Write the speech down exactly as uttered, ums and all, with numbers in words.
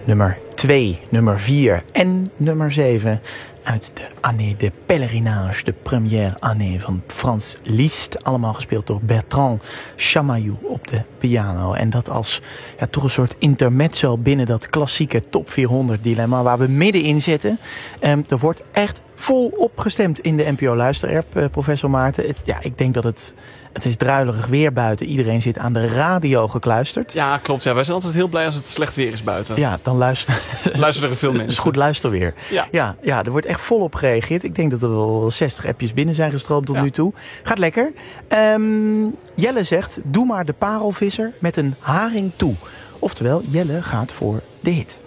nummer twee, nummer vier en nummer zeven uit de Année de Pèlerinage, de première année van Franz Liszt. Allemaal gespeeld door Bertrand Chamayou op de piano. En dat als ja, toch een soort intermezzo binnen dat klassieke top vierhonderd dilemma waar we middenin zitten. Um, er wordt echt volop gestemd in de N P O Luister-app, uh, professor Maarten. Het, ja, ik denk dat het... Het is druilerig weer buiten. Iedereen zit aan de radio gekluisterd. Ja, klopt. Ja. Wij zijn altijd heel blij als het slecht weer is buiten. Ja, dan luisteren luisteren er veel mensen. Het is goed luisterweer. Ja. Ja, ja, er wordt echt volop gereageerd. Ik denk dat er wel zestig appjes binnen zijn gestroomd tot ja. nu toe. Gaat lekker. Um, Jelle zegt, doe maar de parelvisser met een haring toe. Oftewel, Jelle gaat voor de hit.